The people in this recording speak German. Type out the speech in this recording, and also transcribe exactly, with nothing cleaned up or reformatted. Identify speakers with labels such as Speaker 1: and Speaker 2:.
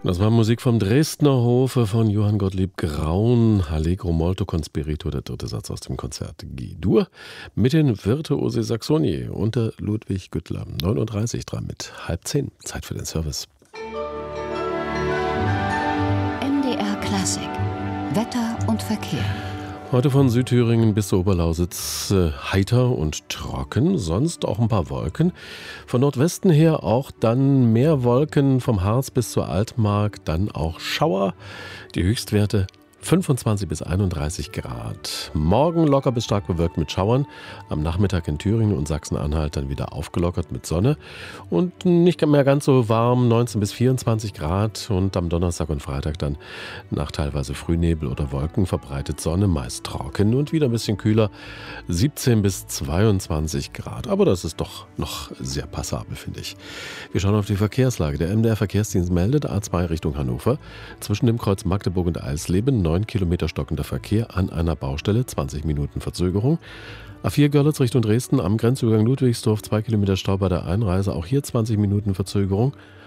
Speaker 1: Das war Musik vom Dresdner Hofe von Johann Gottlieb Graun. Allegro molto con spirito, der dritte Satz aus dem Konzert G-Dur mit den Virtuosi Saxoni unter Ludwig Güttler. neun Uhr dreißig dran mit halb zehn. Zeit für den Service.
Speaker 2: M D R Klassik. Wetter und Verkehr.
Speaker 1: Heute von Südthüringen bis zur Oberlausitz äh, heiter und trocken, sonst auch ein paar Wolken. Von Nordwesten her auch dann mehr Wolken vom Harz bis zur Altmark, dann auch Schauer. Die Höchstwerte fünfundzwanzig bis einunddreißig Grad. Morgen locker bis stark bewölkt mit Schauern. Am Nachmittag in Thüringen und Sachsen-Anhalt dann wieder aufgelockert mit Sonne. Und nicht mehr ganz so warm, neunzehn bis vierundzwanzig Grad. Und am Donnerstag und Freitag dann nach teilweise Frühnebel oder Wolken verbreitet Sonne, meist trocken und wieder ein bisschen kühler, siebzehn bis zweiundzwanzig Grad. Aber das ist doch noch sehr passabel, finde ich. Wir schauen auf die Verkehrslage. Der M D R-Verkehrsdienst meldet A zwei Richtung Hannover. Zwischen dem Kreuz Magdeburg und Eisleben neun Kilometer stockender Verkehr an einer Baustelle, zwanzig Minuten Verzögerung. A vier Görlitz Richtung Dresden am Grenzübergang Ludwigsdorf, zwei Kilometer Stau bei der Einreise, auch hier zwanzig Minuten Verzögerung.